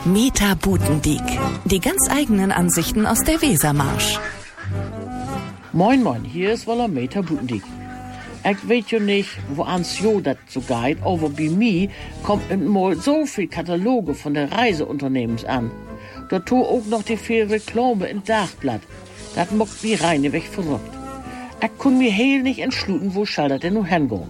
Meta Butendiek. Die ganz eigenen Ansichten aus der Wesermarsch. Moin moin, hier ist wohl Meta Butendiek. Ich weiß ja nicht, wo ans Jo dat so geht, aber bei mir kommt mal so viel Kataloge von der Reiseunternehmens an. Da tu auch noch die viel Reklame im Dagblatt. Das macht mich reineweg verrückt. Ich kann mir heel nicht entschluten, wo schall das denn nun hingehen.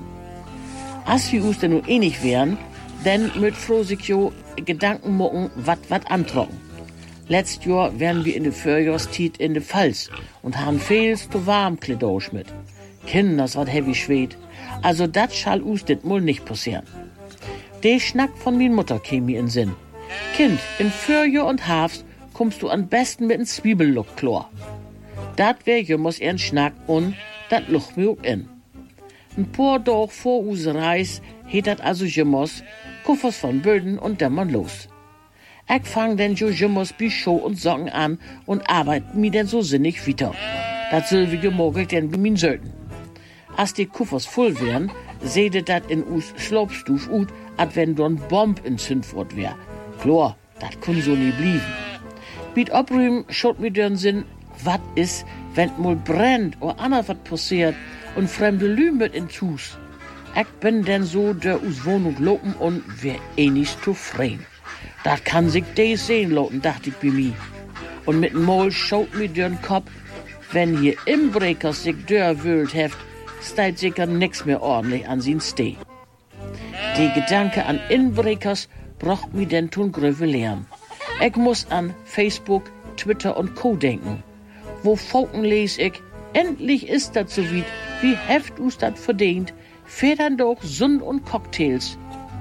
Als wir uns denn nun einig wären, dann mit Frau sich jo Gedanken machen, wat antrocken. Letztes Jahr wären wir in der Vorjahrszeit in der Pfalz und haben viel zu warm Kledosch mit. Kinders wat heavy schwed. Also dat schall us dit mal nicht passieren. Der Schnack von min Mutter käm mir in Sinn. Kind, in Vorjahr und Herbst kommst du am besten mit n Zwiebellook klar. Dat wär jemals ein Schnack und dat lucht mir auch in. Ein paar Tage vor use Reis het dat also jemals Kuffers von Böden und dämmern los. Ich fang denn jo jemals bi Show und Socken an und arbeit mi denn so sinnig weiter. Dat soll wie gemogelt denn bi min Söten. Als die Kuffers voll wären, seht dat in us Schlopstuf ut, als wenn do n Bomb in Zündwort wär. Klar, dat kun so nie blieben. Biet obrühm schaut mir den Sinn, wat is, wenn mal brennt oder ander wat passiert und fremde Lü mit in Zus. Ich bin denn so der us Wohnung lopen und wär nicht zufrieden. Dat kann sich des sehen loten, dachte ich bei mir. Und mit dem Maul schaut mir den Kopf, wenn hier Inbrekers sich dörwühlt heft, steht sicher nix mehr ordentlich an sin Steh. Die Gedanke an Inbrekers braucht mir denn tun gröve lernen. Ich muss an Facebook, Twitter und Co. denken. Wo Funken les ich, endlich ist dat so weit, wie heft us dat verdient, federn doch Sund und Cocktails.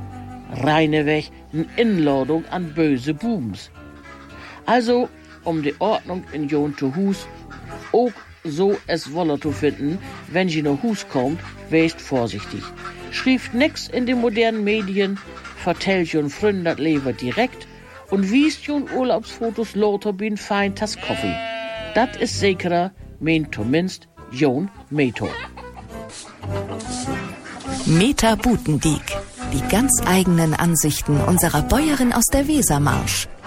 Reineweg n Inladung an böse Bubens. Also, um die Ordnung in Jon zu Hus, auch so es wolle zu finden, wenn sie nach Hus kommt, west vorsichtig. Schrieft nix in den modernen Medien, vertellt jon Fründen dat Leber direkt und wiest jon Urlaubsfotos lauter bin fein tas Kaffee. Dat is sicherer, meint zumindest Jon Meto. Meta Butendiek. Die ganz eigenen Ansichten unserer Bäuerin aus der Wesermarsch.